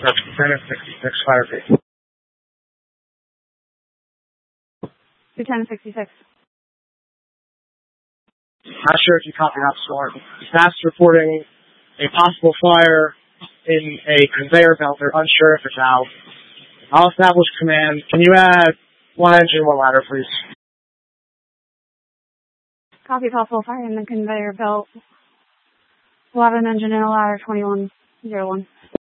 That's Lieutenant 66, fire base. Lieutenant 66. Not sure if you copy that score. Staff's reporting a possible fire in a conveyor belt. They're unsure if it's out. I'll establish command. Can you add one engine, one ladder, please? Copy, possible fire in the conveyor belt. We'll have an engine and a ladder, 2101.